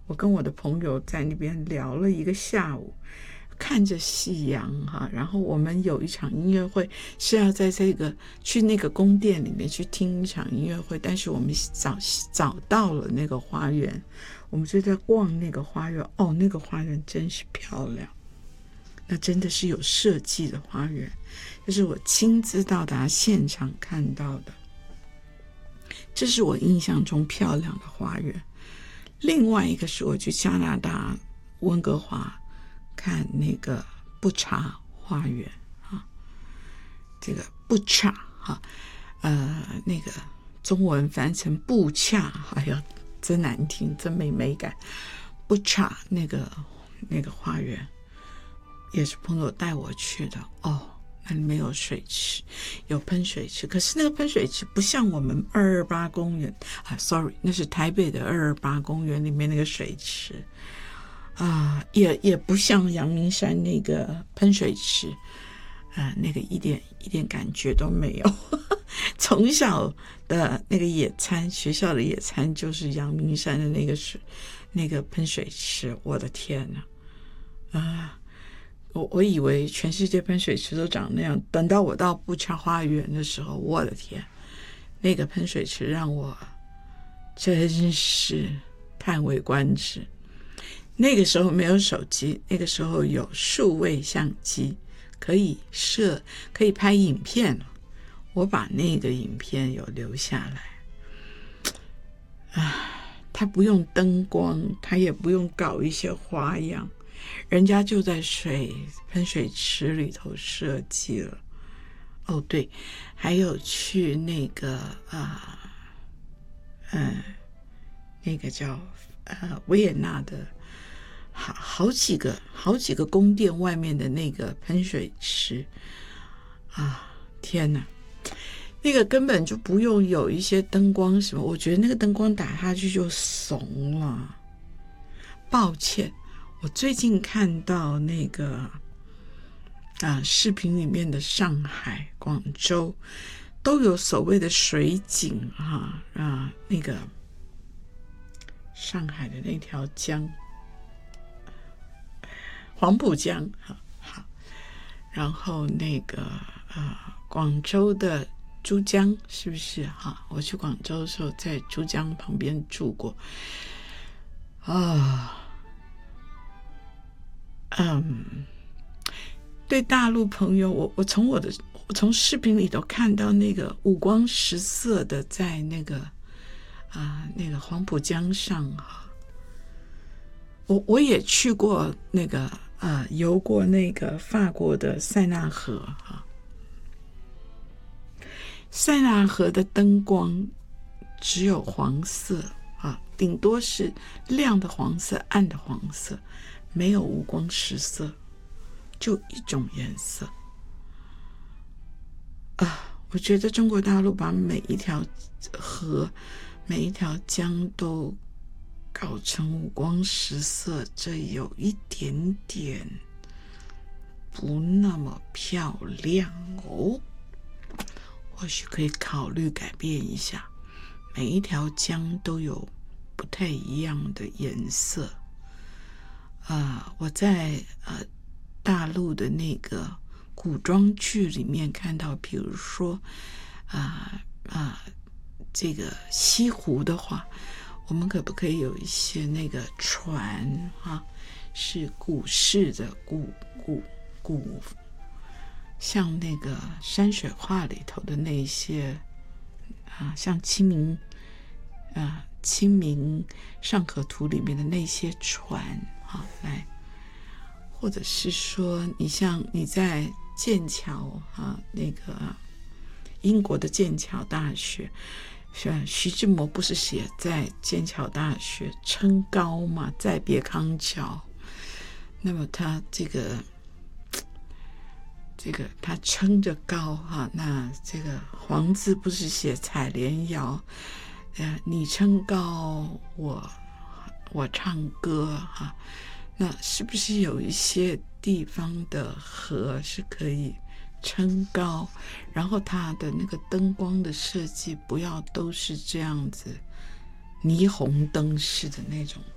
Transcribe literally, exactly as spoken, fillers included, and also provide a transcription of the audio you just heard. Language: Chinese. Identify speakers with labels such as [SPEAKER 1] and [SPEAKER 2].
[SPEAKER 1] 我跟我的朋友在那边聊了一个下午，看着夕阳哈，然后我们有一场音乐会是要在这个去那个宫殿里面去听一场音乐会，但是我们找找到了那个花园，我们就在逛那个花园。哦，那个花园真是漂亮，那真的是有设计的花园，这是我亲自到达现场看到的，这是我印象中漂亮的花园。另外一个是我去加拿大温哥华看那个布查花园啊，这个布查哈，呃，那个中文翻成布恰，哎呀，真难听，真没美感。布查那个那个花园也是朋友带我去的哦。那里面有水池，有喷水池，可是那个喷水池不像我们二二八公园啊 ，sorry， 那是台北的二二八公园里面那个水池啊，也也不像阳明山那个喷水池啊，那个一点一点感觉都没有。从小的那个野餐，学校的野餐就是阳明山的那个水，那个喷水池，我的天哪啊！我我以为全世界喷水池都长那样，等到我到布查花园的时候，我的天，那个喷水池让我真是叹为观止。那个时候没有手机，那个时候有数位相机，可以摄，可以拍影片。我把那个影片有留下来。唉，它不用灯光，它也不用搞一些花样。人家就在水喷水池里头设计了。哦，对，还有去那个啊，嗯、呃，那个叫呃维也纳的，好好几个好几个宫殿外面的那个喷水池啊，天哪！那个根本就不用有一些灯光什么，我觉得那个灯光打下去就怂了。抱歉。我最近看到那个啊视频里面的上海、广州都有所谓的水景哈 啊, 啊那个上海的那条江，黄浦江哈好，然后那个啊广州的珠江是不是哈？我去广州的时候在珠江旁边住过啊。嗯，对大陆朋友，我我从我的我从视频里头看到那个五光十色的，在那个啊那个黄浦江上哈，我我也去过那个呃游过那个法国的塞纳河哈，塞纳河的灯光只有黄色啊，顶多是亮的黄色、暗的黄色。没有五光十色，就一种颜色啊！我觉得中国大陆把每一条河、每一条江都搞成五光十色，这有一点点不那么漂亮哦。或许可以考虑改变一下，每一条江都有不太一样的颜色。啊、呃，我在呃大陆的那个古装剧里面看到，比如说啊啊、呃呃、这个西湖的话，我们可不可以有一些那个船啊，是古式的古古古，像那个山水画里头的那些啊，像清明啊《清明上河图》里面的那些船。好，来，或者是说，你像你在剑桥啊，那个英国的剑桥大学，徐志摩不是写在剑桥大学撑高嘛，再别康桥。那么他这个这个他撑着高哈、啊，那这个黄字不是写采莲谣，呃，你撑高我。我唱歌哈，那是不是有一些地方的河是可以撑高，然后它的那个灯光的设计不要都是这样子霓虹灯式的那种